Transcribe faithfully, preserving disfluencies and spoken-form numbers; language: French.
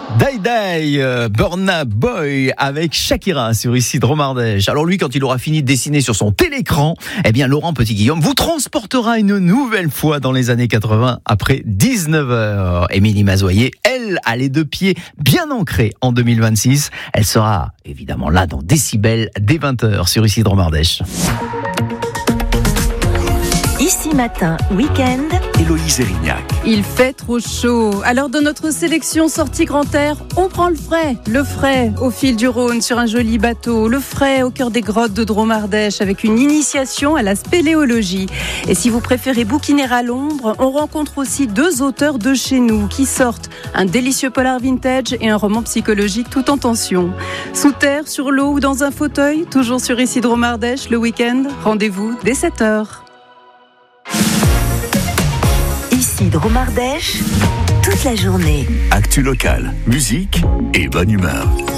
Dai Dai, euh, Burna Boy avec Shakira sur ici Dromardèche. Alors lui, quand il aura fini de dessiner sur son télécran, eh bien Laurent Petit-Guillaume vous transportera une nouvelle fois dans les années quatre-vingts après dix-neuf heures. Émilie Mazoyer, elle, a les deux pieds bien ancrés en deux mille vingt-six. Elle sera évidemment là dans Décibel dès vingt heures sur ici Dromardèche. Ici Matin, week-end. Héloïse Erignac. Il fait trop chaud. Alors de notre sélection sortie grand air, on prend le frais. Le frais au fil du Rhône sur un joli bateau. Le frais au cœur des grottes de Dromardèche avec une initiation à la spéléologie. Et si vous préférez bouquiner à l'ombre, on rencontre aussi deux auteurs de chez nous qui sortent un délicieux polar vintage et un roman psychologique tout en tension. Sous terre, sur l'eau ou dans un fauteuil, toujours sur ici Dromardèche, le week-end, rendez-vous dès sept heures. Ici Dromardèche, toute la journée. Actu locale, musique et bonne humeur.